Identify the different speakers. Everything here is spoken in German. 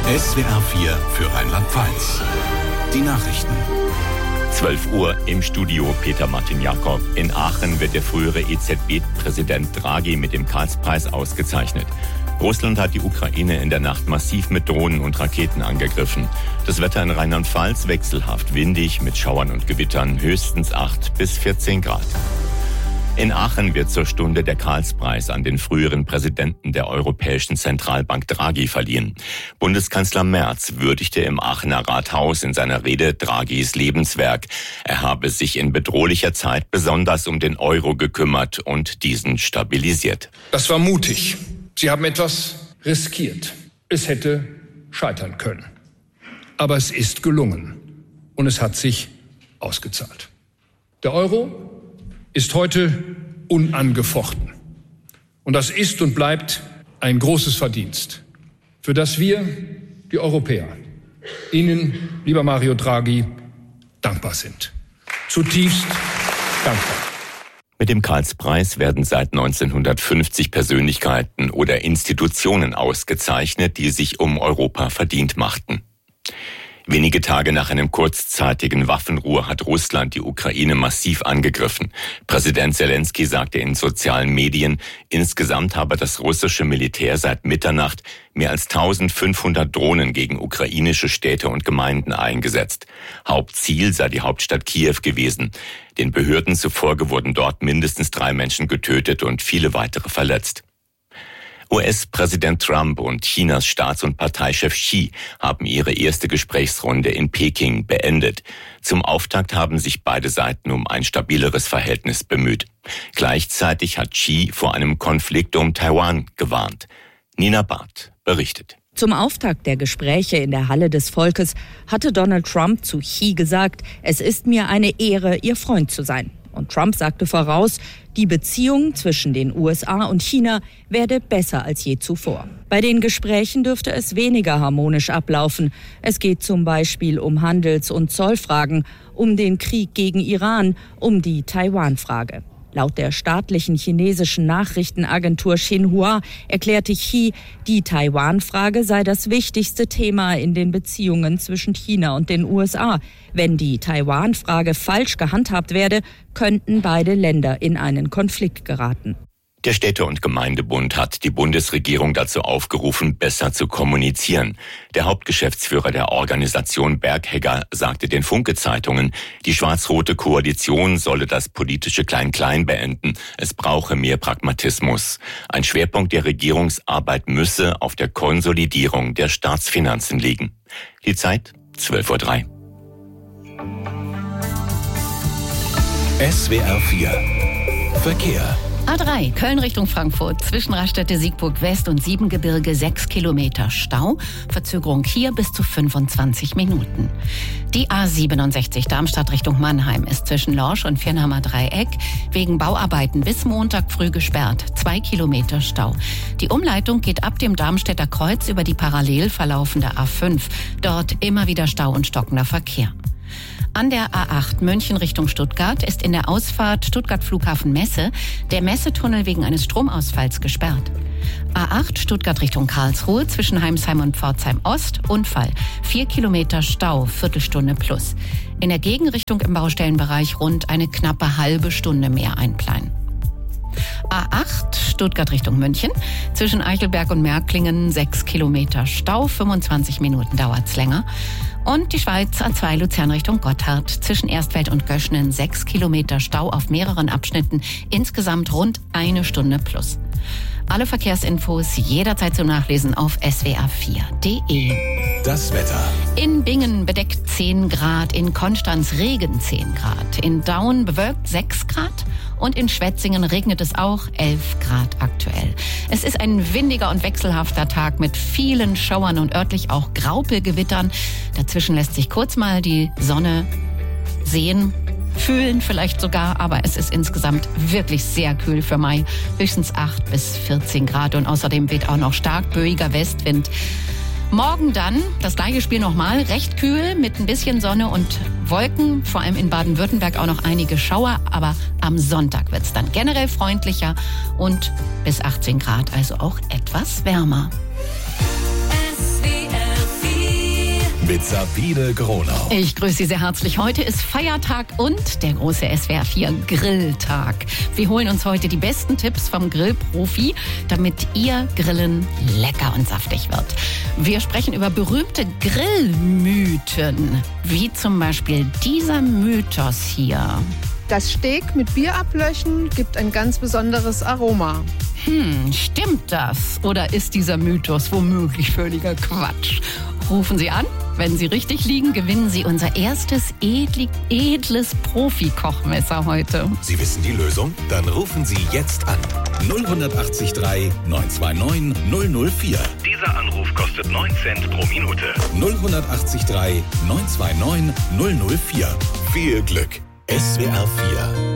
Speaker 1: SWR 4 für Rheinland-Pfalz. Die Nachrichten.
Speaker 2: 12 Uhr im Studio Peter Martin Jakob. In Aachen wird der frühere EZB-Präsident Draghi mit dem Karlspreis ausgezeichnet. Russland hat die Ukraine in der Nacht massiv mit Drohnen und Raketen angegriffen. Das Wetter in Rheinland-Pfalz wechselhaft windig mit Schauern und Gewittern, höchstens 8 bis 14 Grad. In Aachen wird zur Stunde der Karlspreis an den früheren Präsidenten der Europäischen Zentralbank Draghi verliehen. Bundeskanzler Merz würdigte im Aachener Rathaus in seiner Rede Draghis Lebenswerk. Er habe sich in bedrohlicher Zeit besonders um den Euro gekümmert und diesen stabilisiert.
Speaker 3: Das war mutig. Sie haben etwas riskiert. Es hätte scheitern können. Aber es ist gelungen. Und es hat sich ausgezahlt. Der Euro ist heute unangefochten. Und das ist und bleibt ein großes Verdienst, für das wir, die Europäer, Ihnen, lieber Mario Draghi, dankbar sind. Zutiefst dankbar.
Speaker 2: Mit dem Karlspreis werden seit 1950 Persönlichkeiten oder Institutionen ausgezeichnet, die sich um Europa verdient machten. Wenige Tage nach einem kurzzeitigen Waffenruhe hat Russland die Ukraine massiv angegriffen. Präsident Zelensky sagte in sozialen Medien, insgesamt habe das russische Militär seit Mitternacht mehr als 1500 Drohnen gegen ukrainische Städte und Gemeinden eingesetzt. Hauptziel sei die Hauptstadt Kiew gewesen. Den Behörden zufolge wurden dort mindestens 3 Menschen getötet und viele weitere verletzt. US-Präsident Trump und Chinas Staats- und Parteichef Xi haben ihre erste Gesprächsrunde in Peking beendet. Zum Auftakt haben sich beide Seiten um ein stabileres Verhältnis bemüht. Gleichzeitig hat Xi vor einem Konflikt um Taiwan gewarnt. Nina Barth berichtet.
Speaker 4: Zum Auftakt der Gespräche in der Halle des Volkes hatte Donald Trump zu Xi gesagt, es ist mir eine Ehre, Ihr Freund zu sein. Und Trump sagte voraus, die Beziehung zwischen den USA und China werde besser als je zuvor. Bei den Gesprächen dürfte es weniger harmonisch ablaufen. Es geht zum Beispiel um Handels- und Zollfragen, um den Krieg gegen Iran, um die Taiwan-Frage. Laut der staatlichen chinesischen Nachrichtenagentur Xinhua erklärte Xi, die Taiwan-Frage sei das wichtigste Thema in den Beziehungen zwischen China und den USA. Wenn die Taiwan-Frage falsch gehandhabt werde, könnten beide Länder in einen Konflikt geraten.
Speaker 2: Der Städte- und Gemeindebund hat die Bundesregierung dazu aufgerufen, besser zu kommunizieren. Der Hauptgeschäftsführer der Organisation Berghegger sagte den Funke-Zeitungen, die schwarz-rote Koalition solle das politische Klein-Klein beenden. Es brauche mehr Pragmatismus. Ein Schwerpunkt der Regierungsarbeit müsse auf der Konsolidierung der Staatsfinanzen liegen. Die Zeit 12:03 Uhr.
Speaker 1: SWR 4 Verkehr.
Speaker 5: A3, Köln Richtung Frankfurt, zwischen Raststätte Siegburg West und Siebengebirge 6 Kilometer Stau. Verzögerung hier bis zu 25 Minuten. Die A67 Darmstadt Richtung Mannheim ist zwischen Lorsch und Viernhammer Dreieck wegen Bauarbeiten bis Montag früh gesperrt. 2 Kilometer Stau. Die Umleitung geht ab dem Darmstädter Kreuz über die parallel verlaufende A5. Dort immer wieder Stau und stockender Verkehr. An der A8 München Richtung Stuttgart ist in der Ausfahrt Stuttgart Flughafen Messe der Messetunnel wegen eines Stromausfalls gesperrt. A8 Stuttgart Richtung Karlsruhe zwischen Heimsheim und Pforzheim Ost Unfall. 4 Kilometer Stau, Viertelstunde plus. In der Gegenrichtung im Baustellenbereich rund eine knappe halbe Stunde mehr einplanen. A8 Stuttgart Richtung München zwischen Eichelberg und Märklingen 6 Kilometer Stau, 25 Minuten dauert's länger. Und die Schweiz A2 Luzern Richtung Gotthard zwischen Erstfeld und Göschnen 6 Kilometer Stau auf mehreren Abschnitten, insgesamt rund 1 Stunde plus. Alle Verkehrsinfos jederzeit zum Nachlesen auf swr4.de.
Speaker 1: Das Wetter.
Speaker 5: In Bingen bedeckt 10 Grad, in Konstanz Regen 10 Grad, in Daun bewölkt 6 Grad und in Schwetzingen regnet es auch 11 Grad aktuell. Es ist ein windiger und wechselhafter Tag mit vielen Schauern und örtlich auch Graupelgewittern. Dazwischen lässt sich kurz mal die Sonne sehen, fühlen vielleicht sogar, aber es ist insgesamt wirklich sehr kühl für Mai. Höchstens 8 bis 14 Grad und außerdem weht auch noch stark böiger Westwind. Morgen dann das gleiche Spiel nochmal, recht kühl mit ein bisschen Sonne und Wolken, vor allem in Baden-Württemberg auch noch einige Schauer, aber am Sonntag wird es dann generell freundlicher und bis 18 Grad, also auch etwas wärmer.
Speaker 6: SWR
Speaker 1: Sabine Gronau.
Speaker 5: Ich grüße Sie sehr herzlich. Heute ist Feiertag und der große SWR 4 Grilltag. Wir holen uns heute die besten Tipps vom Grillprofi, damit Ihr Grillen lecker und saftig wird. Wir sprechen über berühmte Grillmythen, wie zum Beispiel dieser Mythos hier.
Speaker 6: Das Steak mit Bier ablöschen gibt ein ganz besonderes Aroma.
Speaker 5: Stimmt das? Oder ist dieser Mythos womöglich völliger Quatsch? Rufen Sie an. Wenn Sie richtig liegen, gewinnen Sie unser erstes edles Profi-Kochmesser heute.
Speaker 1: Sie wissen die Lösung? Dann rufen Sie jetzt an. 0183 929 004.
Speaker 7: Dieser Anruf kostet 9 Cent pro Minute.
Speaker 1: 0183 929 004. Viel Glück. SWR 4